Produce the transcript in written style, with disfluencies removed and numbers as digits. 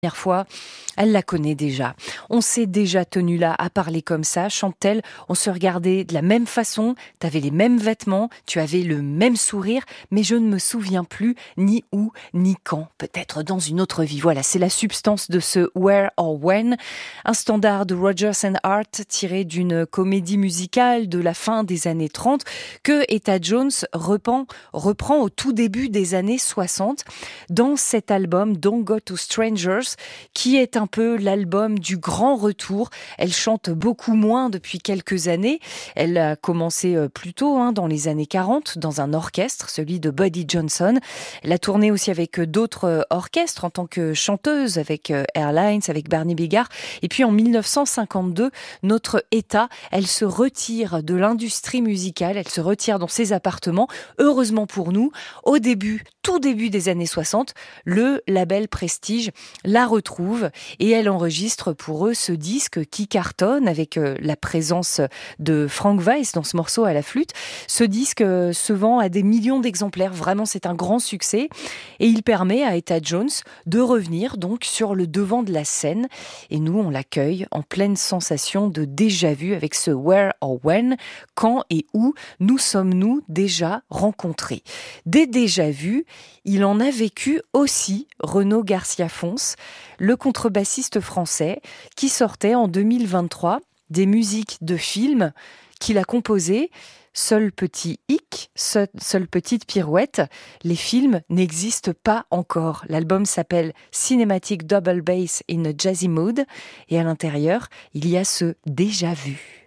Première fois, elle la connaît déjà. On s'est déjà tenu là à parler comme ça, chante-t-elle. On se regardait de la même façon, t'avais les mêmes vêtements, tu avais le même sourire, mais je ne me souviens plus ni où, ni quand. Peut-être dans une autre vie. Voilà, c'est la substance de ce Where or When, un standard de Rodgers and Hart tiré d'une comédie musicale de la fin des années 30 que Etta Jones reprend au tout début des années 60 dans cet album Don't Go to Strangers, qui est un peu l'album du grand retour. Elle chante beaucoup moins depuis quelques années. Elle a commencé plus tôt, dans les années 40, dans un orchestre, celui de Buddy Johnson. Elle a tourné aussi avec d'autres orchestres en tant que chanteuse, avec Airlines, avec Barney Bigard. Et puis en 1952, notre Etta, elle se retire de l'industrie musicale, elle se retire dans ses appartements. Heureusement pour nous, tout début des années 60, le label Prestige la retrouve et elle enregistre pour eux ce disque qui cartonne avec la présence de Frank Weiss dans ce morceau à la flûte. Ce disque se vend à des millions d'exemplaires, vraiment c'est un grand succès et il permet à Etta Jones de revenir donc sur le devant de la scène et nous on l'accueille en pleine sensation de déjà-vu avec ce Where or When, quand et où nous sommes-nous déjà rencontrés. Des déjà-vus, il en a vécu aussi Renaud Garcia-Fons, le contrebassiste français qui sortait en 2023 des musiques de films qu'il a composées. Seul petit hic, seule petite pirouette, les films n'existent pas encore. L'album s'appelle Cinematic Double Bass in a Jazzy Mood et à l'intérieur, il y a ce déjà vu.